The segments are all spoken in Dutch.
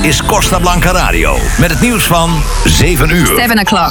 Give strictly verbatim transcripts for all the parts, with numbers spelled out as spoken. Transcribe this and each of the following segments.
is Costa Blanca Radio. Met het nieuws van zeven uur. seven o'clock.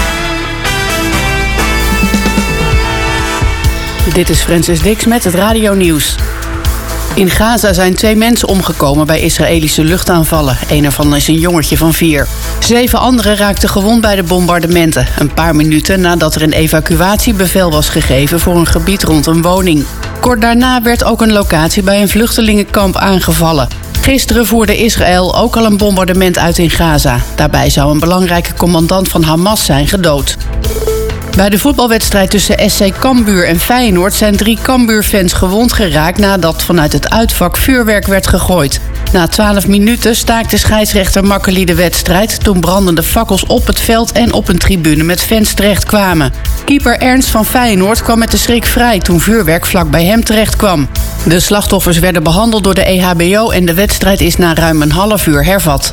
Dit is Francis Dix met het radionieuws. In Gaza zijn twee mensen omgekomen bij Israëlische luchtaanvallen. Een ervan is een jongetje van vier. Zeven anderen raakten gewond bij de bombardementen. Een paar minuten nadat er een evacuatiebevel was gegeven voor een gebied rond een woning. Kort daarna werd ook een locatie bij een vluchtelingenkamp aangevallen. Gisteren voerde Israël ook al een bombardement uit in Gaza. Daarbij zou een belangrijke commandant van Hamas zijn gedood. Bij de voetbalwedstrijd tussen S C Cambuur en Feyenoord zijn drie Cambuur-fans gewond geraakt nadat vanuit het uitvak vuurwerk werd gegooid. Na twaalf minuten staakte scheidsrechter Makkeli de wedstrijd toen brandende fakkels op het veld en op een tribune met fans terecht kwamen. Keeper Ernst van Feyenoord kwam met de schrik vrij toen vuurwerk vlak bij hem terecht kwam. De slachtoffers werden behandeld door de E H B O en de wedstrijd is na ruim een half uur hervat.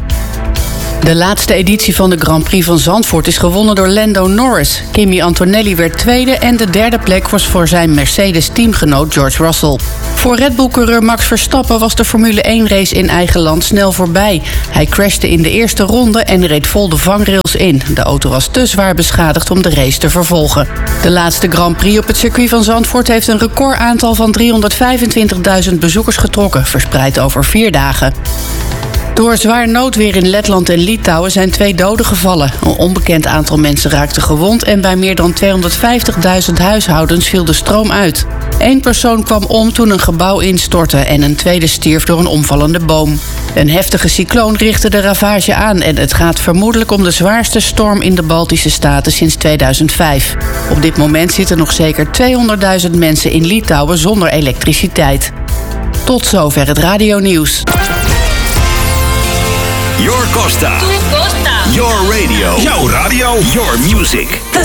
De laatste editie van de Grand Prix van Zandvoort is gewonnen door Lando Norris. Kimi Antonelli werd tweede en de derde plek was voor zijn Mercedes-teamgenoot George Russell. Voor Red Bull-coureur Max Verstappen was de Formule één-race in eigen land snel voorbij. Hij crashte in de eerste ronde en reed vol de vangrails in. De auto was te zwaar beschadigd om de race te vervolgen. De laatste Grand Prix op het circuit van Zandvoort heeft een recordaantal van driehonderdvijfentwintigduizend bezoekers getrokken, verspreid over vier dagen. Door zwaar noodweer in Letland en Litouwen zijn twee doden gevallen. Een onbekend aantal mensen raakte gewond en bij meer dan tweehonderdvijftigduizend huishoudens viel de stroom uit. Eén persoon kwam om toen een gebouw instortte en een tweede stierf door een omvallende boom. Een heftige cycloon richtte de ravage aan en het gaat vermoedelijk om de zwaarste storm in de Baltische Staten sinds tweeduizend vijf. Op dit moment zitten nog zeker tweehonderdduizend mensen in Litouwen zonder elektriciteit. Tot zover het radionieuws. Your Costa. Tu Costa. Your radio. Jouw radio. Your music.